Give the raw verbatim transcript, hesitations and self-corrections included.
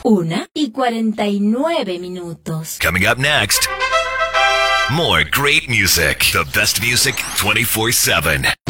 Una y cuarenta y nueve minutos. Coming up next, more great music. The best music twenty-four seven.